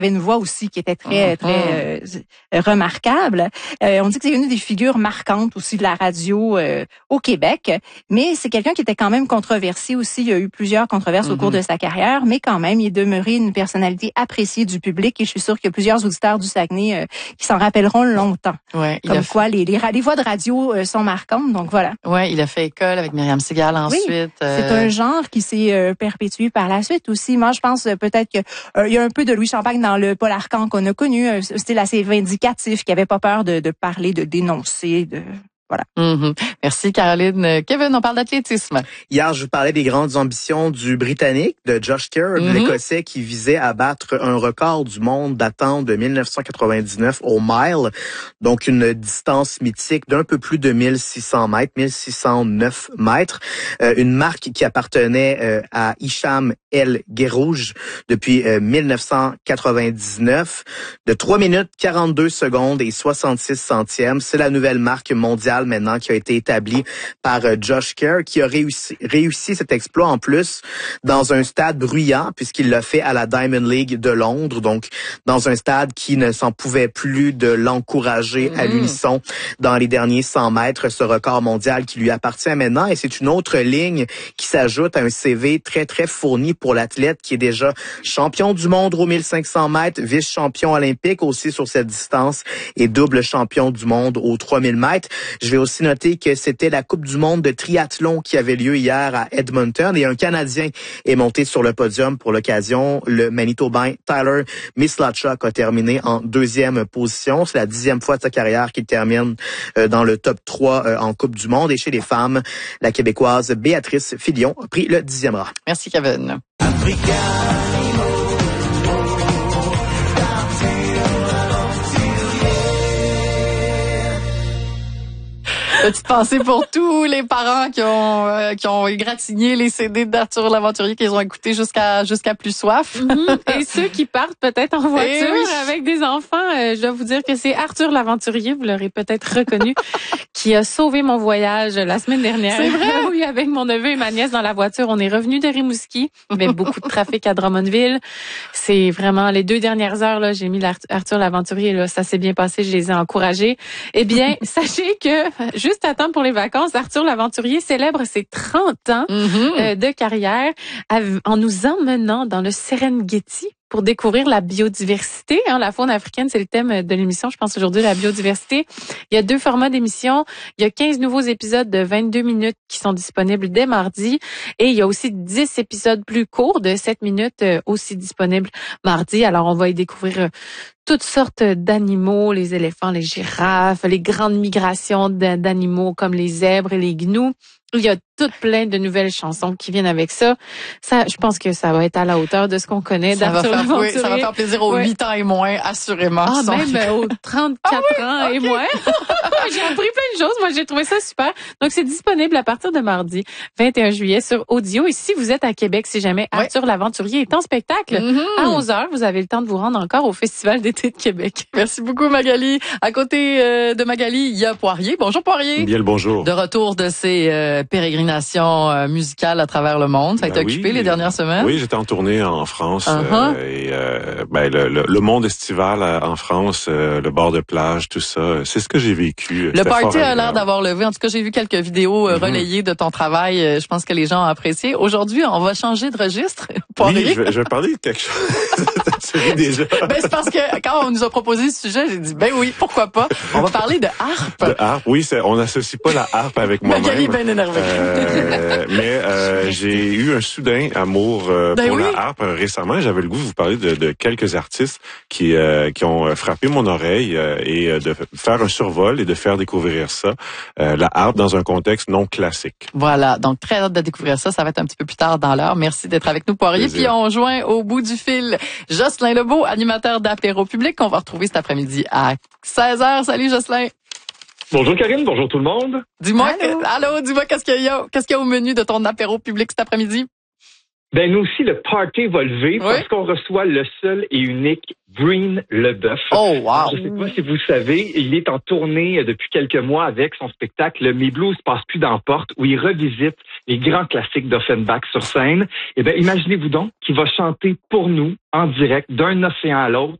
avait une voix aussi qui était très remarquable. On dit que c'est une des figures marquantes aussi de la radio au Québec, mais c'est quelqu'un qui était quand même controversé aussi. Il y a eu plusieurs controverses au cours de sa carrière, mais quand même, il est demeuré une personnalité appréciée du public et je suis sûre qu'il y a plusieurs auditeurs du Saguenay qui s'en rappelleront longtemps. Ouais, comme quoi, les voix de radio sont marquantes, donc voilà. Ouais, il a fait école avec Myriam Segal ensuite. Oui, c'est un genre qui s'est perpétué par la suite aussi. Moi, je pense peut-être que il y a un peu de Louis Champagne dans le Paul Arcand qu'on a connu, un style assez vindicatif, qui avait pas peur de parler, de dénoncer, de voilà. Merci Caroline. Kevin, on parle d'athlétisme. Hier, je vous parlais des grandes ambitions du Britannique, de Josh Kerr, l'Écossais qui visait à battre un record du monde datant de 1999 au mile, donc une distance mythique d'un peu plus de 1600 mètres, 1609 mètres, une marque qui appartenait à Hicham El Guerrouj depuis 1999, de 3 minutes 42 secondes et 66 centièmes. C'est la nouvelle marque mondiale maintenant qui a été établi par Josh Kerr, qui a réussi cet exploit en plus dans un stade bruyant puisqu'il l'a fait à la Diamond League de Londres, donc dans un stade qui ne s'en pouvait plus de l'encourager à l'unisson dans les derniers 100 mètres, ce record mondial qui lui appartient maintenant, et c'est une autre ligne qui s'ajoute à un CV très très fourni pour l'athlète qui est déjà champion du monde aux 1500 mètres, vice-champion olympique aussi sur cette distance et double champion du monde aux 3000 mètres. Je vais aussi noter que c'était la Coupe du monde de triathlon qui avait lieu hier à Edmonton et un Canadien est monté sur le podium pour l'occasion. Le Manitobain Tyler Mislachuk a terminé en 2e position. C'est la 10e fois de sa carrière qu'il termine dans le top 3 en Coupe du monde. Et chez les femmes, la Québécoise Béatrice Filion a pris le 10e rang. Merci Kevin. Petite pensée pour tous les parents qui ont égratigné les CD d'Arthur L'Aventurier qu'ils ont écoutés jusqu'à plus soif. Et ceux qui partent peut-être en voiture avec des enfants, je dois vous dire que c'est Arthur L'Aventurier, vous l'aurez peut-être reconnu, qui a sauvé mon voyage la semaine dernière. C'est vrai? Oui, avec mon neveu et ma nièce dans la voiture. On est revenu de Rimouski. Il y avait beaucoup de trafic à Drummondville. C'est vraiment les 2 dernières heures, là, j'ai mis Arthur L'Aventurier, là, ça s'est bien passé, je les ai encouragés. Eh bien, sachez que, juste à temps pour les vacances, Arthur L'Aventurier célèbre ses 30 ans de carrière en nous emmenant dans le Serengeti pour découvrir la biodiversité. La faune africaine, c'est le thème de l'émission, je pense aujourd'hui, la biodiversité. Il y a 2 formats d'émission. Il y a 15 nouveaux épisodes de 22 minutes qui sont disponibles dès mardi. Et il y a aussi 10 épisodes plus courts de 7 minutes aussi disponibles mardi. Alors, on va y découvrir toutes sortes d'animaux, les éléphants, les girafes, les grandes migrations d'animaux comme les zèbres et les gnous. Il y a toutes plein de nouvelles chansons qui viennent avec ça. Ça, je pense que ça va être à la hauteur de ce qu'on connaît d'Arthur L'Aventurier. Ça va faire plaisir aux 8 ans et moins, assurément. Même aux 34 ans et moins. J'ai appris plein de choses. Moi, j'ai trouvé ça super. Donc, c'est disponible à partir de mardi, 21 juillet, sur Audio. Et si vous êtes à Québec, si jamais Arthur L'Aventurier est en spectacle, à 11h, vous avez le temps de vous rendre encore au Festival d'été de Québec. Merci beaucoup, Magali. À côté de Magali, il y a Poirier. Bonjour, Poirier. Bien le bonjour. De retour de ses pérégrinations musicales à travers le monde. Ça a été occupé les dernières semaines? Oui, j'étais en tournée en France. Le monde estival en France, le bord de plage, tout ça, c'est ce que j'ai vécu. Le party a l'air d'avoir levé. En tout cas, j'ai vu quelques vidéos relayées de ton travail. Je pense que les gens ont apprécié. Aujourd'hui, on va changer de registre. Poirier. Oui, je vais parler de quelque chose. Déjà. C'est parce que quand on nous a proposé ce sujet, j'ai dit oui, pourquoi pas. On va parler de harpe. De harpe, oui, on n'associe pas la harpe avec moi-même. Magali est bien énervée. Mais j'ai eu un soudain amour pour la harpe récemment. J'avais le goût de vous parler de quelques artistes qui ont frappé mon oreille et de faire un survol et de faire découvrir ça, la harpe dans un contexte non classique. Voilà, donc très hâte de découvrir ça. Ça va être un petit peu plus tard dans l'heure. Merci d'être avec nous, Poirier. Puis on joint au bout du fil Jocelyn Lebeau, animateur d'apéro public, qu'on va retrouver cet après-midi à 16h. Salut Jocelyn. Bonjour Karine, bonjour tout le monde. Dis-moi, dis-moi qu'est-ce qu'il y a au menu de ton apéro public cet après-midi? Ben nous aussi, le party va lever parce qu'on reçoit le seul et unique Breen Leboeuf. Oh, wow! Je sais pas si vous savez, il est en tournée depuis quelques mois avec son spectacle Mes blues passent plus dans la porte, où il revisite les grands classiques d'Offenbach sur scène. Eh bien, imaginez-vous donc qu'il va chanter pour nous en direct d'un océan à l'autre